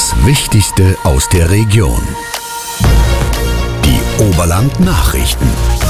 Das Wichtigste aus der Region. Die Oberland-Nachrichten.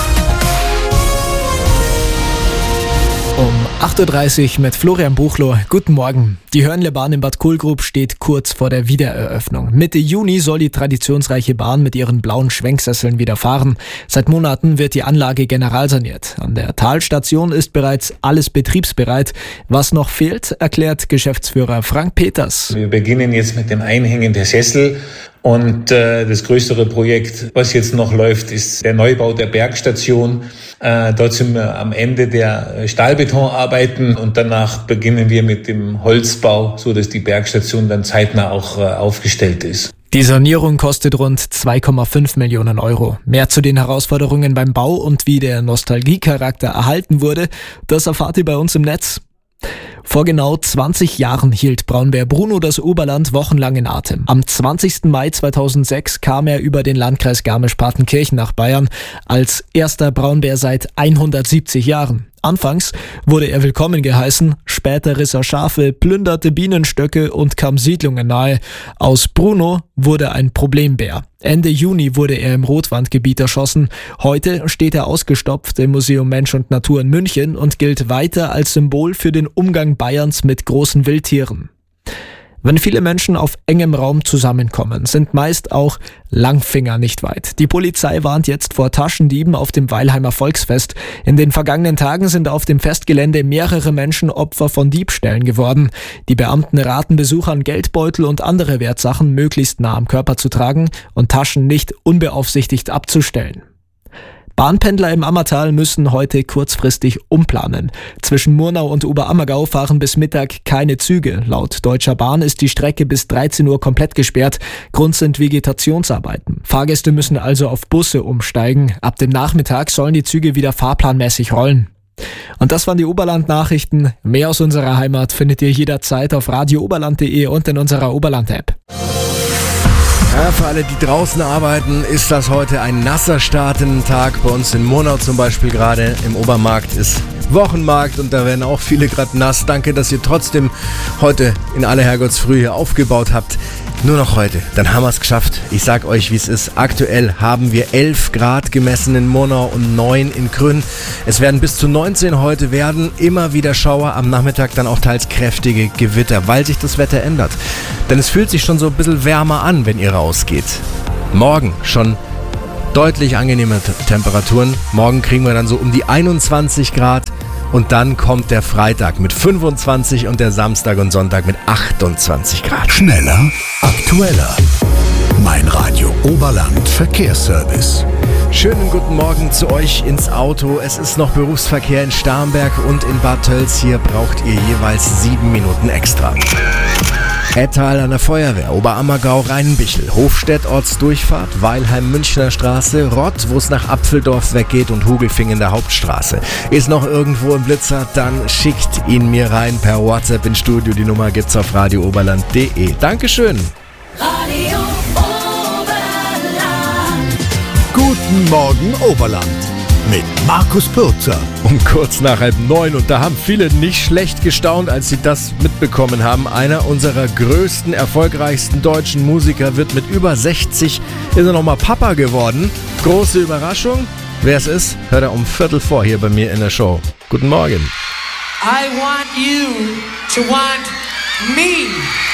Um 8.30 Uhr mit Florian Buchloh. Guten Morgen. Die Hörnle-Bahn in Bad Kohlgrub steht kurz vor der Wiedereröffnung. Mitte Juni soll die traditionsreiche Bahn mit ihren blauen Schwenksesseln wieder fahren. Seit Monaten wird die Anlage generalsaniert. An der Talstation ist bereits alles betriebsbereit. Was noch fehlt, erklärt Geschäftsführer Frank Peters. Wir beginnen jetzt mit dem Einhängen der Sessel. Und das größere Projekt, was jetzt noch läuft, ist der Neubau der Bergstation. Dort sind wir am Ende der Stahlbetonarbeiten und danach beginnen wir mit dem Holzbau, so dass die Bergstation dann zeitnah auch aufgestellt ist. Die Sanierung kostet rund 2,5 Millionen Euro. Mehr zu den Herausforderungen beim Bau und wie der Nostalgiecharakter erhalten wurde, das erfahrt ihr bei uns im Netz. Vor genau 20 Jahren hielt Braunbär Bruno das Oberland wochenlang in Atem. Am 20. Mai 2006 kam er über den Landkreis Garmisch-Partenkirchen nach Bayern als erster Braunbär seit 170 Jahren. Anfangs wurde er willkommen geheißen, später riss er Schafe, plünderte Bienenstöcke und kam Siedlungen nahe. Aus Bruno wurde ein Problembär. Ende Juni wurde er im Rotwandgebiet erschossen. Heute steht er ausgestopft im Museum Mensch und Natur in München und gilt weiter als Symbol für den Umgang Bayerns mit großen Wildtieren. Wenn viele Menschen auf engem Raum zusammenkommen, sind meist auch Langfinger nicht weit. Die Polizei warnt jetzt vor Taschendieben auf dem Weilheimer Volksfest. In den vergangenen Tagen sind auf dem Festgelände mehrere Menschen Opfer von Diebstählen geworden. Die Beamten raten Besuchern, Geldbeutel und andere Wertsachen möglichst nah am Körper zu tragen und Taschen nicht unbeaufsichtigt abzustellen. Bahnpendler im Ammertal müssen heute kurzfristig umplanen. Zwischen Murnau und Oberammergau fahren bis Mittag keine Züge. Laut Deutscher Bahn ist die Strecke bis 13 Uhr komplett gesperrt. Grund sind Vegetationsarbeiten. Fahrgäste müssen also auf Busse umsteigen. Ab dem Nachmittag sollen die Züge wieder fahrplanmäßig rollen. Und das waren die Oberland-Nachrichten. Mehr aus unserer Heimat findet ihr jederzeit auf radiooberland.de und in unserer Oberland-App. Ja, für alle, die draußen arbeiten, ist das heute ein nasser Start in den Tag. Bei uns in Murnau zum Beispiel gerade im Obermarkt ist Wochenmarkt und da werden auch viele gerade nass. Danke, dass ihr trotzdem heute in aller Herrgottsfrüh hier aufgebaut habt. Nur noch heute, dann haben wir es geschafft. Ich sag euch, wie es ist. Aktuell haben wir 11 Grad gemessen in Murnau und 9 in Grün. Es werden bis zu 19 heute werden. Immer wieder Schauer, am Nachmittag dann auch teils kräftige Gewitter, weil sich das Wetter ändert. Denn es fühlt sich schon so ein bisschen wärmer an, wenn ihr rausgeht. Morgen schon deutlich angenehme Temperaturen. Morgen kriegen wir dann so um die 21 Grad. Und dann kommt der Freitag mit 25 und der Samstag und Sonntag mit 28 Grad. Schneller, aktueller. Mein Radio Oberland Verkehrsservice. Schönen guten Morgen zu euch ins Auto. Es ist noch Berufsverkehr in Starnberg und in Bad Tölz. Hier braucht ihr jeweils 7 Minuten extra. Ettal an der Feuerwehr, Oberammergau, Rheinbichel, Hofstedt, Ortsdurchfahrt, Weilheim, Münchner Straße, Rott, wo es nach Apfeldorf weggeht und Hugelfing in der Hauptstraße. Ist noch irgendwo ein Blitzer, dann schickt ihn mir rein per WhatsApp ins Studio. Die Nummer gibt's auf radiooberland.de. Dankeschön. Radio Oberland. Guten Morgen Oberland mit Markus Pürzer. Um kurz nach 8:30 und da haben viele nicht schlecht gestaunt, als sie das mitbekommen haben. Einer unserer größten, erfolgreichsten deutschen Musiker wird mit über 60, ist er nochmal Papa geworden. Große Überraschung. Wer es ist, hört er um 3:15 hier bei mir in der Show. Guten Morgen. I want you to want me.